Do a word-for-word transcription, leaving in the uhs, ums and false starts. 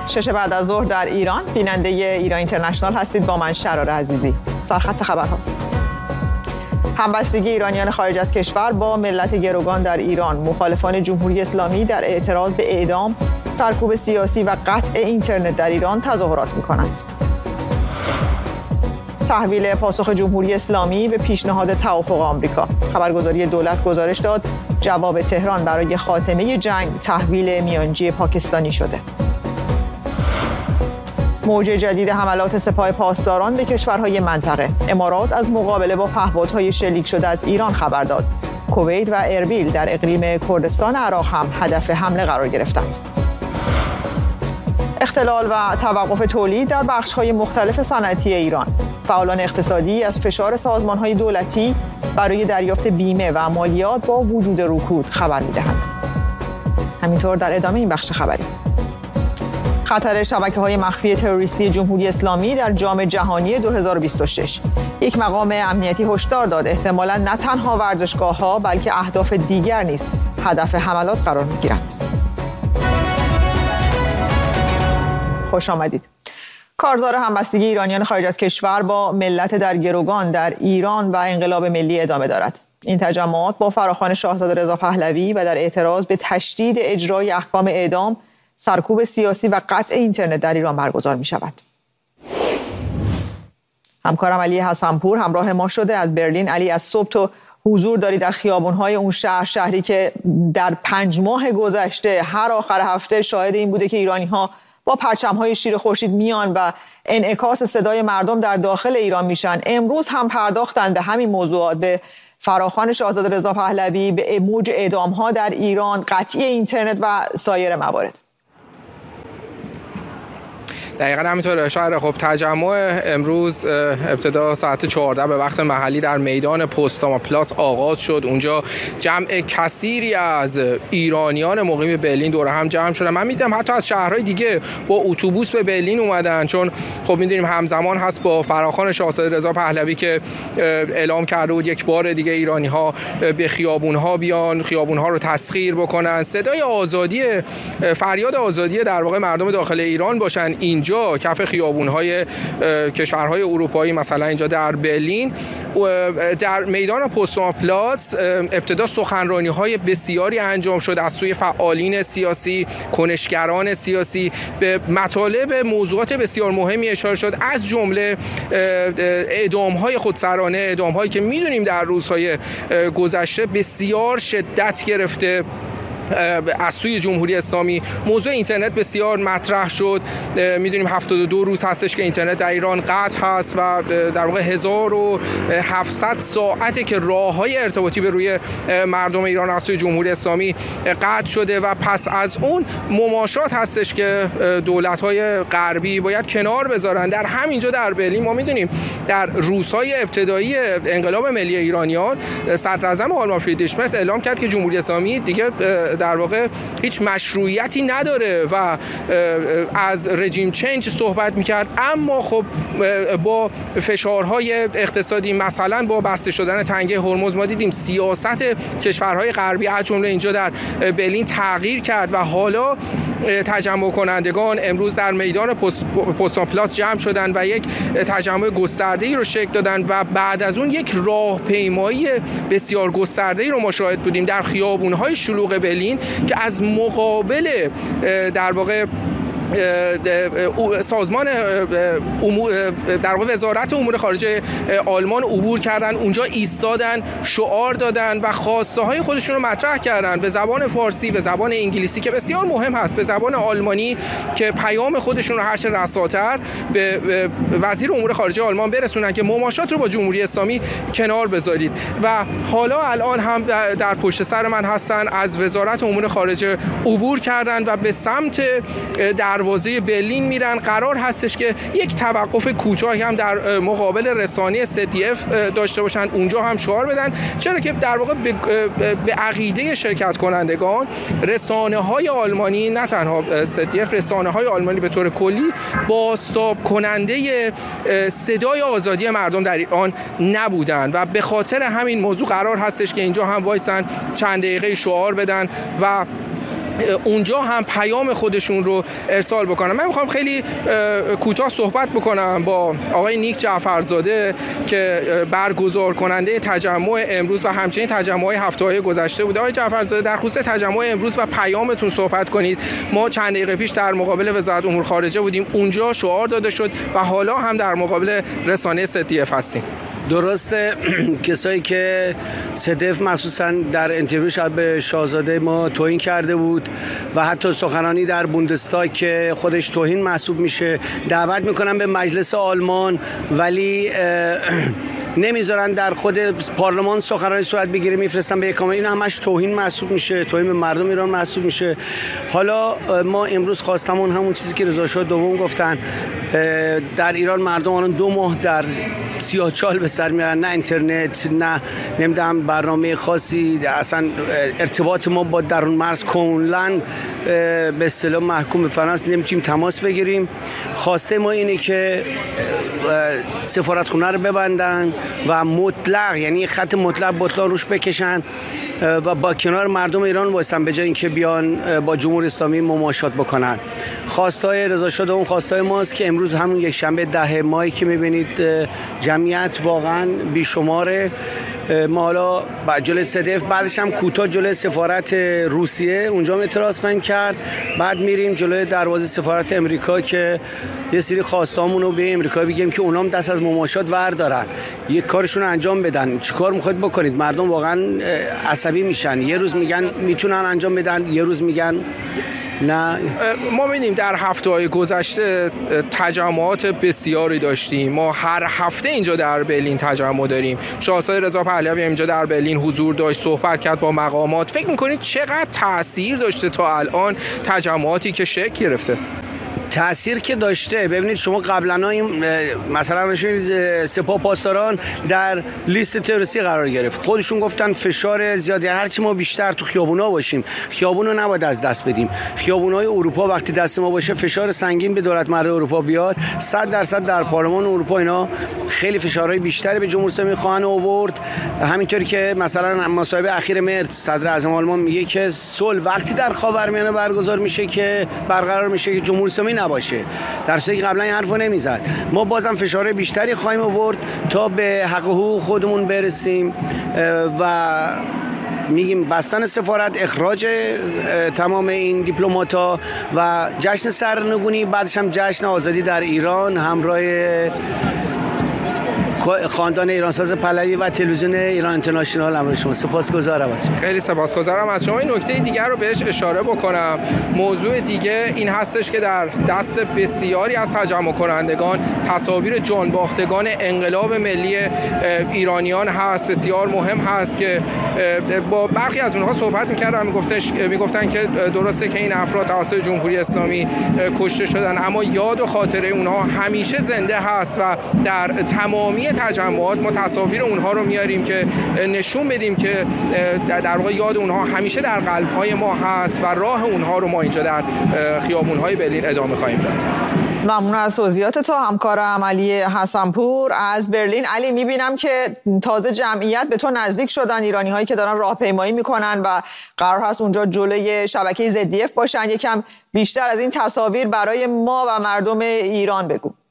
شش بعد از ظهر در ایران، بیننده ایران اینترنشنال هستید با من شرار عزیزی. سرخط خبرها: همبستگی ایرانیان خارج از کشور با ملت گروگان در ایران. مخالفان جمهوری اسلامی در اعتراض به اعدام، سرکوب سیاسی و قطع اینترنت در ایران تظاهرات می‌کنند. تحویل پاسخ جمهوری اسلامی به پیشنهاد توافق آمریکا. خبرگزاری دولت گزارش داد جواب تهران برای خاتمه جنگ تحویل میانجی پاکستانی شده. موج جدید حملات سپاه پاسداران به کشورهای منطقه. امارات از مقابله با پهپادهای شلیک شده از ایران خبر داد. کویت و اربیل در اقلیم کردستان عراق هم هدف حمله قرار گرفتند. اختلال و توقف تولید در بخش‌های مختلف صنعتی ایران. فعالان اقتصادی از فشار سازمان‌های دولتی برای دریافت بیمه و مالیات با وجود رکود خبر می‌دهند. همینطور در ادامه این بخش خبری: خطر شبکه‌های مخفی تروریستی جمهوری اسلامی در جام جهانی دو هزار و بیست و شش. یک مقام امنیتی هشدار داد احتمالاً نه تنها ورزشگاه‌ها بلکه اهداف دیگر نیز هدف حملات قرار می‌گیرند. خوش آمدید. کارزار همبستگی ایرانیان خارج از کشور با ملت در گروگان در ایران و انقلاب ملی ادامه دارد. این تجمعات با فراخوان شاهزاده رضا پهلوی و در اعتراض به تشدید اجرای احکام اعدام، سرکوب سیاسی و قطع اینترنت در ایران برگزار می شود. همکارم علی حسنپور همراه ما شده از برلین. علی، از صبح تو حضور داری در خیابان‌های اون شهر، شهری که در پنج ماه گذشته هر آخر هفته شاهد این بوده که ایرانی‌ها با پرچم‌های شیر خورشید میان و انعکاس صدای مردم در داخل ایران میشن. امروز هم پرداختن به همین موضوعات، به فراخوان شاهزاده رضا پهلوی، به موج اعدام‌ها در ایران، قطعی اینترنت و سایر موارد. دقیقاً همینطور شهر. خب تجمع امروز ابتدا ساعت چهارده به وقت محلی در میدان پوستاما پلاس آغاز شد. اونجا جمع کثیری از ایرانیان مقیم برلین دور هم جمع شدن. من میدیدم حتی از شهرهای دیگه با اتوبوس به برلین اومدن، چون خب میدونیم همزمان هست با فراخوان شاهزاده رضا پهلوی که اعلام کرده بود یک بار دیگه ایرانی‌ها به خیابون‌ها بیان، خیابون‌ها رو تسخیر بکنن، صدای آزادی، فریاد آزادی در واقع مردم داخل ایران باشن. این اینجا کف خیابون‌های کشورهای اروپایی، مثلا اینجا در برلین در میدان پوستاما پلاس ابتدا سخنرانی‌های بسیاری انجام شد از سوی فعالین سیاسی، کنشگران سیاسی. به مطالب موضوعات بسیار مهمی اشاره شد، از جمله اعدام‌های خودسرانه، اعدام‌هایی که می‌دونیم در روزهای گذشته بسیار شدت گرفته از سوی جمهوری اسلامی. موضوع اینترنت بسیار مطرح شد. میدونیم هفتاد و دو روز هستش که اینترنت در ایران قطع هست و در واقع هزار و هفتصد ساعته که راه‌های ارتباطی به روی مردم ایران از سوی جمهوری اسلامی قطع شده و پس از اون مماشات هستش که دولت‌های غربی باید کنار بذارن. در همینجا در برلین ما میدونیم در روزهای ابتدایی انقلاب ملی ایرانیان صدراعظم آلمان فریدریش مرز اعلام کرد که جمهوری اسلامی دیگه در واقع هیچ مشروعیتی نداره و از رژیم چنج صحبت میکرد. اما خب با فشارهای اقتصادی، مثلا با بسته شدن تنگه هرمز، ما دیدیم سیاست کشورهای غربی از جمله اینجا در برلین تغییر کرد و حالا تجمع کنندگان امروز در میدان پوستاما پلاس جمع شدن و یک تجمع گسترده‌ای رو شکل دادن و بعد از اون یک راهپیمایی بسیار گسترده‌ای رو ما شاهد بودیم در خیابون‌های شلوغ برلین که از مقابل در واقع سازمان در واقع وزارت امور خارجه آلمان عبور کردن، اونجا ایستادن، شعار دادن و خواسته های خودشون رو مطرح کردن به زبان فارسی، به زبان انگلیسی که بسیار مهم هست، به زبان آلمانی که پیام خودشون رو هر چه رساتر به وزیر امور خارجه آلمان برسونن که مماشات رو با جمهوری اسلامی کنار بذارید. و حالا الان هم در پشت سر من هستن، از وزارت امور خارجه عبور کردن و به سمت در دروازه برلین میرن. قرار هستش که یک توقف کوتاهی هم در مقابل رسانه سی دی اف داشته باشن، اونجا هم شعار بدن، چرا که در واقع به عقیده شرکت کنندگان رسانه‌های آلمانی، نه تنها سی دی اف، رسانه‌های آلمانی به طور کلی بازتاب کننده صدای آزادی مردم در ایران نبودن و به خاطر همین موضوع قرار هستش که اینجا هم وایسن چند دقیقه شعار بدن و اونجا هم پیام خودشون رو ارسال بکنن. من میخوام خیلی کوتاه صحبت بکنم با آقای نیک جعفرزاده که برگزار کننده تجمع امروز و همچنین تجمع هفته‌های گذشته بوده. آقای جعفرزاده، در خصوص تجمع امروز و پیامتون صحبت کنید. ما چند دقیقه پیش در مقابل وزارت امور خارجه بودیم، اونجا شعار داده شد و حالا هم در مقابل رسانه صدیف هستیم. درسته، کسایی که صدف مخصوصا در انترویو شب به شاهزاده ما توهین کرده بود و حتی سخنرانی در بوندستاگ که خودش توهین محسوب میشه، دعوت میکنن به مجلس آلمان ولی نمیذارن در خود پارلمان سخنرانی صورت بگیره، میفرستن به یکم. این همش توهین محسوب میشه، توهین به مردم ایران محسوب میشه. حالا ما امروز خواستمون همون چیزی که رضا شاه دوم گفتن، در ایران مردم الان دو ماه در سیاه‌چال به سر میارن، نه اینترنت، نه نمیدونم برنامه خاصی، اصلا ارتباط ما با درون مرز کاملا به اصطلاح محکوم به فناست، نمیتونیم تماس بگیریم. خواسته ما اینه که سفارتخونه رو ببندن و مطلق، یعنی خط مطلق بطلان روش بکشن و با کنار مردم ایران وایسن به جای اینکه بیان با جمهوری اسلامی مماشات بکنن. خواستای رضا شاه دوم خواستای ماست که امروز همون یک شنبه ده ماهی که میبینید جمعیت واقعا بیشماره. ما حالا جلوی صدف، بعدش هم کوتاه جلوی سفارت روسیه اونجا اعتراض خواهیم کرد، بعد میریم جلوی دروازه سفارت امریکا که یه سری خواستامون رو به امریکا بگیم که اونام دست از مماشات وردارن، یک کارشون رو انجام بدن. چیکار میخواید بکنید؟ مردم واقعا عصبی میشن، یه روز میگن میتونن انجام بدن، یه روز میگن نه. ما ببینیم در هفته‌های گذشته تجمعات بسیاری داشتیم. ما هر هفته اینجا در برلین تجمع داریم. شاهزاده رضا پهلوی اینجا در برلین حضور داشت، صحبت کرد با مقامات. فکر می‌کنید چقدر تأثیر داشته تا الان تجمعاتی که شکل گرفته؟ تأثیر که داشته. ببینید شما قبلا این مثلا سپاه پاسداران در لیست تروریستی قرار گرفت، خودشون گفتن فشار زیادی، هرچی ما بیشتر تو خیابونا باشیم، خیابونو نباید از دست بدیم. خیابونای اروپا وقتی دست ما باشه، فشار سنگین به دولت مرد اروپا بیاد، صد درصد در پارلمان اروپا اینا خیلی فشارهای بیشتری به جمهوری اسلامی خواهند آورد. همینطوری که مثلا مصاحبه اخیر مرد صدر اعظم آلمان میگه که صلح وقتی در خاورمیانه برگزار میشه که برقرار میشه که جمهوری اسلامی نباشه، در صورتی که قبلا این حرفو نمیزد. ما بازم فشار بیشتری خواهیم آورد تا به حق حقوق خودمون برسیم و میگیم بستن سفارت، اخراج تمام این دیپلمات‌ها و جشن سرنگونی، بعدش هم جشن آزادی در ایران همراه خاندان ایرانساز پهلوی و تلویزیون ایران اینترنشنال. همراه شما سپاسگزارم از شما. خیلی سپاسگزارم از شما. این نکته دیگر رو بهش اشاره بکنم. موضوع دیگه این هستش که در دست بسیاری از تجمع کنندگان تصاویر جانباختگان انقلاب ملی ایرانیان هست. بسیار مهم هست که با برخی از اونها صحبت می‌کردم، میگفتش میگفتن که درسته که این افراد توسط جمهوری اسلامی کشته شدن، اما یاد و خاطره اونها همیشه زنده هست و در تمامی تجمعات ما تصاویر اونها رو میاریم که نشون بدیم که در واقع یاد اونها همیشه در قلب‌های ما هست و راه اونها رو ما اینجا در خیابون‌های برلین ادامه خواهیم داد. ممنون از توضیحات تو همکار عملی حسنپور از برلین. علی، میبینم که تازه جمعیت به تو نزدیک شدن، ایرانی هایی که دارن راهپیمایی میکنن و قرار هست اونجا جلوی شبکه زدیف باشن. یکم بیشتر از این تصاویر برای ما و مردم ایران بگو.